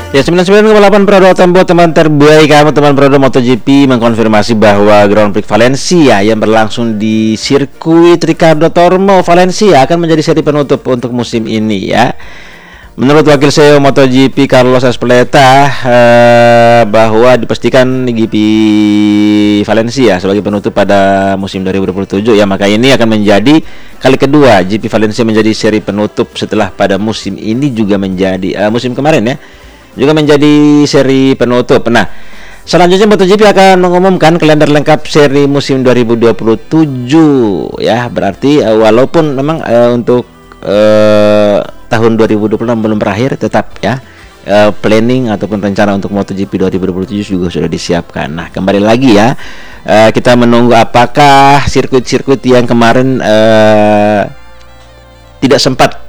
Ya, 99,8 Prado Tempo, teman terbaik kamu, teman Prado MotoGP mengkonfirmasi bahwa Grand Prix Valencia yang berlangsung di sirkuit Ricardo Tormo Valencia akan menjadi seri penutup untuk musim ini ya. Menurut Wakil CEO MotoGP Carlos Ezpeleta, bahwa dipastikan GP Valencia sebagai penutup pada musim 2027 ya, maka ini akan menjadi kali kedua GP Valencia menjadi seri penutup setelah pada musim ini juga menjadi musim kemarin ya, juga menjadi seri penutup. Nah, selanjutnya MotoGP akan mengumumkan kalender lengkap seri musim 2027 ya. Berarti walaupun memang untuk tahun 2026 belum berakhir, tetap ya planning ataupun rencana untuk MotoGP 2027 juga sudah disiapkan. Nah, kembali lagi ya, kita menunggu apakah sirkuit-sirkuit yang kemarin tidak sempat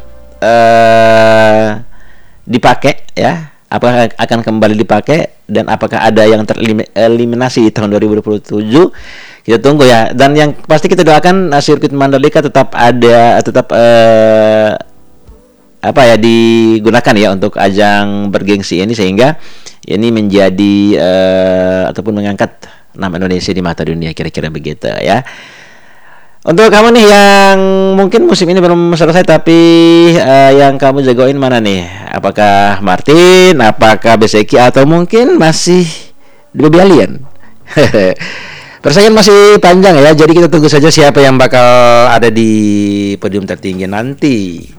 dipakai ya, apakah akan kembali dipakai dan apakah ada yang tereliminasi di tahun 2027, kita tunggu ya. Dan yang pasti kita doakan sirkuit Mandalika tetap ada, tetap digunakan ya untuk ajang bergengsi ini, sehingga ini menjadi ataupun mengangkat nama Indonesia di mata dunia, kira-kira begitu ya. Untuk kamu nih yang mungkin musim ini belum selesai tapi yang kamu jagoin mana nih? Apakah Martin, apakah Bezzecchi, atau mungkin masih Bobby Alien? Persaingan masih panjang ya, jadi kita tunggu saja siapa yang bakal ada di podium tertinggi nanti.